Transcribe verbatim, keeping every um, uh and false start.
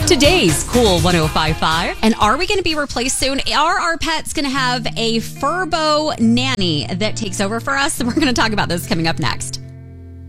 Today's Cool one oh five point five. And are we going to be replaced soon? Are our pets going to have a Furbo nanny that takes over for us? We're going to talk about this coming up next.